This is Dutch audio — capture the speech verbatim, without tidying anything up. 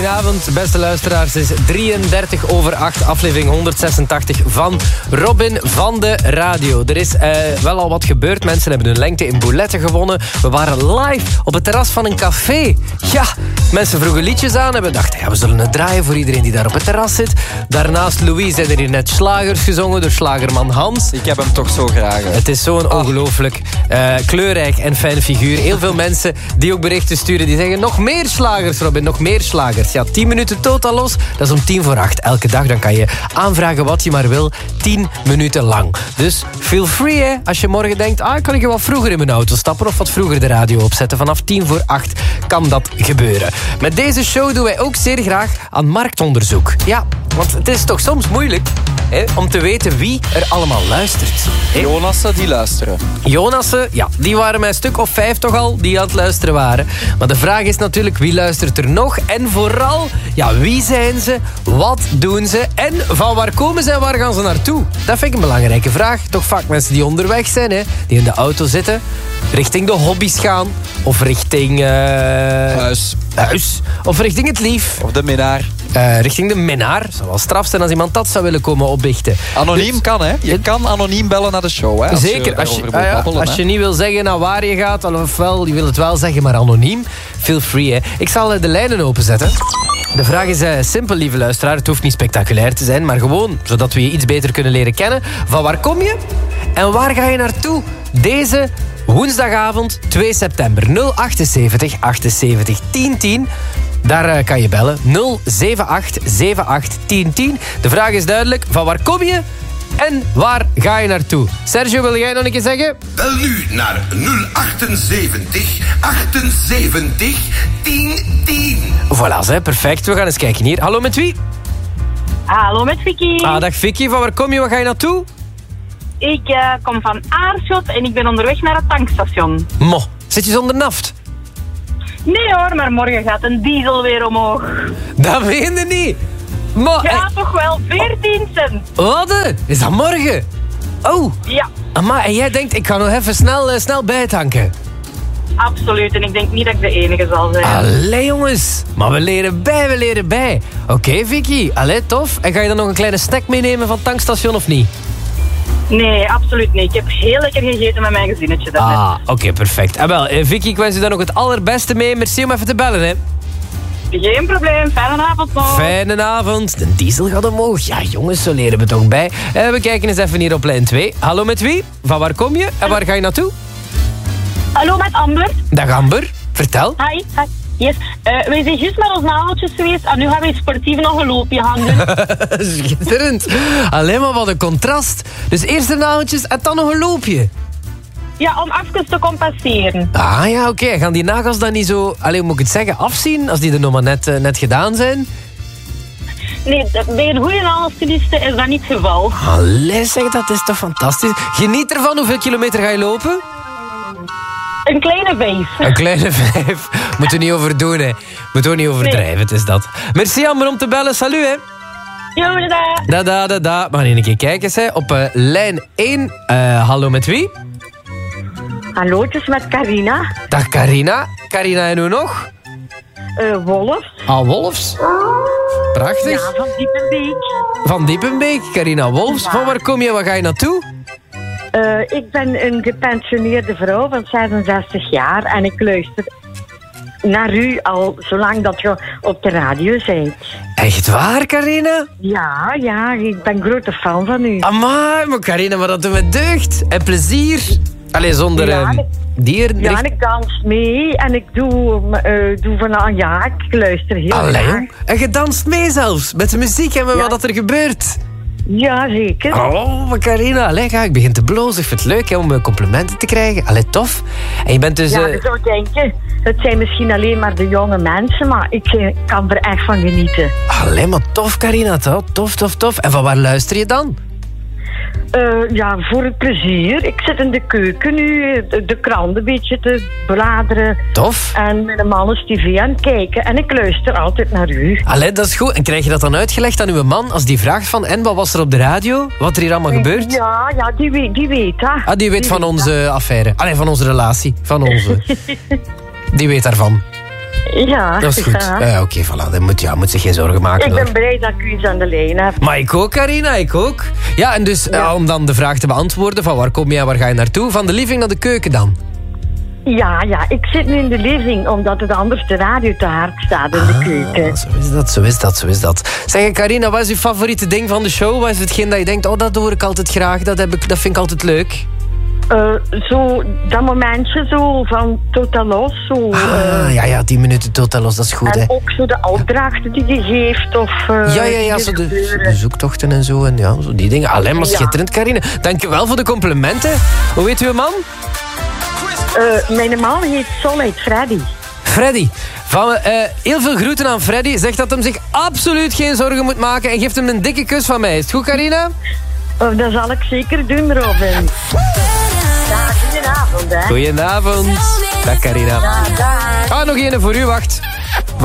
Goedenavond, beste luisteraars. Het is drieëndertig over acht, aflevering honderdzesentachtig van Robin van de Radio. Er is uh, wel al wat gebeurd. Mensen hebben hun lengte in bouletten gewonnen. We waren live op het terras van een café. Ja, mensen vroegen liedjes aan en we dachten, ja, we zullen het draaien voor iedereen die daar op het terras zit. Daarnaast Louis zijn er hier net slagers gezongen door slagerman Hans. Ik heb hem toch zo graag. Hè. Het is zo'n ongelooflijk uh, kleurrijk en fijn figuur. Heel veel mensen die ook berichten sturen, die zeggen nog meer slagers, Robin, nog meer slagers. Ja, tien minuten totaal los, dat is om tien voor acht. Elke dag, dan kan je aanvragen wat je maar wil. tien minuten lang. Dus feel free, hè. Als je morgen denkt, ah, kan ik wat vroeger in mijn auto stappen of wat vroeger de radio opzetten. Vanaf tien voor acht kan dat gebeuren. Met deze show doen wij ook zeer graag aan marktonderzoek. Ja, want het is toch soms moeilijk, hè, om te weten wie er allemaal luistert. Hè? Jonassen, die luisteren. Jonassen, ja, die waren mij een stuk of vijf toch al die aan het luisteren waren. Maar de vraag is natuurlijk, wie luistert er nog? En vooral, ja, wie zijn ze? Wat doen ze? En van waar komen ze en waar gaan ze naartoe? Dat vind ik een belangrijke vraag. Toch vaak mensen die onderweg zijn, hè, die in de auto zitten, richting de hobby's gaan. Of richting... Uh, Huis. Huis. Of richting het lief. Of de minnaar. Uh, richting de minnaar. Zou wel straf zijn als iemand dat zou willen komen opbiechten. Anoniem dus, kan, hè? Je kan anoniem bellen naar de show, hè? Als zeker. Je als je, babbelen, ah ja, babbelen, als je niet wil zeggen naar waar je gaat, ofwel je wil het wel zeggen, maar anoniem, feel free, hè. Ik zal de lijnen openzetten. De vraag is uh, simpel, lieve luisteraar. Het hoeft niet spectaculair te zijn, maar gewoon, zodat we je iets beter kunnen leren kennen. Van waar kom je? En waar ga je naartoe? Deze woensdagavond, twee september. nul achtenzeventig achtenzeventig tien tien. Daar uh, kan je bellen. nul zeven acht zeven acht tien tien. De vraag is duidelijk. Van waar kom je? En waar ga je naartoe? Sergio, wil jij nog een keer zeggen? Bel nu naar nul achtenzeventig achtenzeventig tien tien. Voilà, hè, perfect. We gaan eens kijken hier. Hallo, met wie? Hallo, met Vicky. Ah, dag Vicky. Van waar kom je? Waar ga je naartoe? Ik uh, kom van Aarschot en ik ben onderweg naar het tankstation. Mo, zit je zonder naft? Nee hoor, maar morgen gaat een diesel weer omhoog. Dat meen je niet. Mo, ja, eh, toch wel. veertien cent. Wat? Is dat morgen? Oh. Ja. Amma, en jij denkt, ik ga nog even snel, uh, snel bijtanken. Absoluut. En ik denk niet dat ik de enige zal zijn. Allee, jongens. Maar we leren bij, we leren bij. Oké, okay, Vicky. Allee, tof. En ga je dan nog een kleine snack meenemen van het tankstation of niet? Nee, absoluut niet. Ik heb heel lekker gegeten met mijn gezinnetje daarnet. Ah, oké, okay, perfect. En wel, eh, Vicky, ik wens u daar nog het allerbeste mee. Merci om even te bellen, hè. Geen probleem. Fijne avond nog. Fijne avond. De diesel gaat omhoog. Ja, jongens, zo leren we toch bij. Eh, we kijken eens even hier op lijn twee. Hallo, met wie? Van waar kom je en waar ga je naartoe? Hallo, met Amber. Dag, Amber. Vertel. Hi. Hi. Yes. Uh, wij zijn juist met ons nageltjes geweest en nu gaan we sportief nog een loopje gaan doen. Schitterend. Alleen maar wat een contrast. Dus eerst de nageltjes en dan nog een loopje. Ja, om even te compenseren. Ah ja, oké. Okay. Gaan die nagels dan niet zo, alleen moet ik het zeggen, afzien als die er nog maar net, uh, net gedaan zijn? Nee, bij een goede nagelstyliste is dat niet het geval. Allee, zeg, dat is toch fantastisch. Geniet ervan. Hoeveel kilometer ga je lopen? Een kleine vijf. Een kleine vijf. Moeten we niet overdoen, hè. Moeten we niet overdrijven, nee. Het is dat. Merci, Amber, om te bellen. Salut, hè. Jo, dada. Dada, dada. Maar even een keer kijken, hè. Op uh, lijn één. Uh, hallo, met wie? Hallo, het is met Carina. Dag, Carina. Carina en hoe nog? Uh, Wolfs. Ah, Wolfs. Prachtig. Ja, van Diepenbeek. Van Diepenbeek, Carina Wolfs. Ja. Van waar kom je, waar ga je naartoe? Uh, ik ben een gepensioneerde vrouw van zesenzestig jaar en ik luister naar u al zolang dat je op de radio bent. Echt waar, Carina? Ja, ja, ik ben grote fan van u. Amai, maar Carina, maar dat doet me deugd en plezier. Allee, zonder ja, um, dier. Ja, en ik dans mee en ik doe, uh, doe van, ja, ik luister heel Allee, graag. En je danst mee zelfs, met de muziek en met ja. wat er gebeurt. Ja, zeker. Oh, maar Carina, allee, ga, ik begin te blozen. Ik vind het leuk hè, om complimenten te krijgen. Allee, tof. En je bent dus... Ja, uh... je zou denken, het zijn misschien alleen maar de jonge mensen, maar ik uh, kan er echt van genieten. Allee, maar tof, Carina, tof, tof, tof, tof. En van waar luister je dan? Uh, ja, voor het plezier. Ik zit in de keuken nu, de, de krant een beetje te bladeren. Tof. En met een man is tv aan het kijken. En ik luister altijd naar u. Allee, dat is goed. En krijg je dat dan uitgelegd aan uw man als die vraagt van... En wat was er op de radio? Wat er hier allemaal gebeurt? Ja, ja, die weet, die weet dat. Ah, die weet die van weet onze dat. affaire. Allee, van onze relatie. Van onze... Die weet daarvan. Ja. Dat is goed. Ja. Uh, Oké, okay, voilà. Dan moet, ja, moet zich geen zorgen maken. Ik hoor. ben blij dat ik u eens aan de lijn heb. Maar ik ook, Carina, ik ook. Ja, en dus Ja. uh, om dan de vraag te beantwoorden van waar kom je en waar ga je naartoe? Van de living naar de keuken dan? Ja, ja, ik zit nu in de living, omdat het anders de radio te hard staat in de keuken. Ah, zo is dat, zo is dat, zo is dat. Zeg, Carina, wat is je favoriete ding van de show? Wat is hetgeen dat je denkt, oh, dat hoor ik altijd graag, dat, heb ik, dat vind ik altijd leuk? Uh, zo, dat momentje zo van Totaal Los. Zo, Ah, uh, ja, ja, tien minuten totaal los, dat is goed, hè. en ook zo de opdrachten die je geeft. Of, uh, Ja, ja, ja, die zo er de, gebeuren. de zoektochten en zo, en ja, zo die dingen. Alleen maar Ja. schitterend, Carina. Dankjewel voor de complimenten. Hoe heet uw man? Uh, mijn man heet Solid Freddy. Freddy. Van, uh, heel veel groeten aan Freddy. Zegt dat hem zich absoluut geen zorgen moet maken en geeft hem een dikke kus van mij. Is het goed, Carina? Uh, dat zal ik zeker doen, Robin. Ja, goedenavond, hè. Goedenavond. Dag, Carina. Ja, dag. Ah, nog één voor u, wacht.